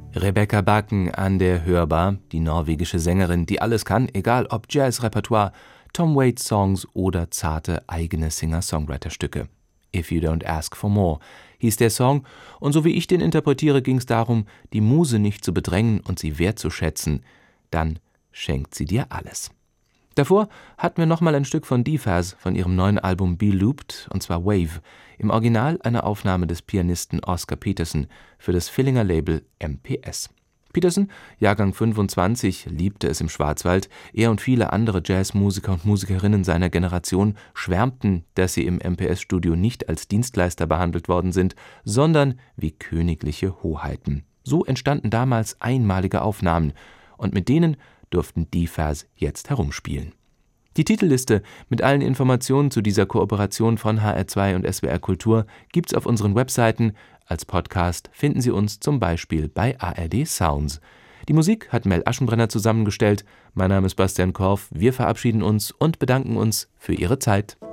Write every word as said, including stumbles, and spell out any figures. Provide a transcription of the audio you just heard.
Rebecca Bakken an der Hörbar, die norwegische Sängerin, die alles kann, egal ob Jazzrepertoire, Tom Waits Songs oder zarte eigene Singer-Songwriter-Stücke. If You Don't Ask for More hieß der Song, und so wie ich den interpretiere, ging es darum, die Muse nicht zu bedrängen und sie wertzuschätzen. Dann schenkt sie dir alles. Davor hatten wir nochmal ein Stück von D-Faz von ihrem neuen Album Be Looped, und zwar Wave, im Original eine Aufnahme des Pianisten Oscar Peterson für das Villinger Label M P S. Peterson, Jahrgang fünfundzwanzig, liebte es im Schwarzwald. Er und viele andere Jazzmusiker und Musikerinnen seiner Generation schwärmten, dass sie im M P S-Studio nicht als Dienstleister behandelt worden sind, sondern wie königliche Hoheiten. So entstanden damals einmalige Aufnahmen, und mit denen durften D-Faz jetzt herumspielen. Die Titelliste mit allen Informationen zu dieser Kooperation von H R zwei und S W R Kultur gibt's auf unseren Webseiten. Als Podcast finden Sie uns zum Beispiel bei A R D Sounds. Die Musik hat Mel Aschenbrenner zusammengestellt. Mein Name ist Bastian Korff. Wir verabschieden uns und bedanken uns für Ihre Zeit.